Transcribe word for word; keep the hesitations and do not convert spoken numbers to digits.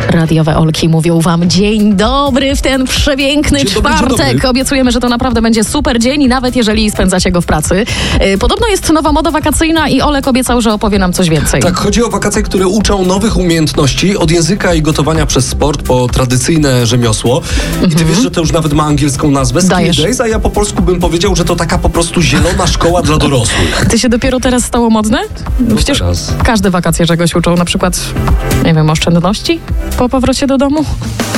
Radiowe Olki mówią wam dzień dobry w ten przepiękny Dzień dobry, czwartek. dzień dobry. Obiecujemy, że to naprawdę będzie super dzień i nawet jeżeli spędzacie go w pracy. Yy, podobno jest nowa moda wakacyjna i Olek obiecał, że opowie nam coś więcej. Tak, chodzi o wakacje, które uczą nowych umiejętności, od języka i gotowania przez sport po tradycyjne rzemiosło. I ty wiesz, że to już nawet ma angielską nazwę, Skill Dajesz. Days, a ja po polsku bym powiedział, że to taka po prostu zielona szkoła dla dorosłych. Ty się dopiero teraz stało modne? No Przecież teraz. każde wakacje czegoś uczą, na przykład, nie wiem, oszczędności po powrocie do domu.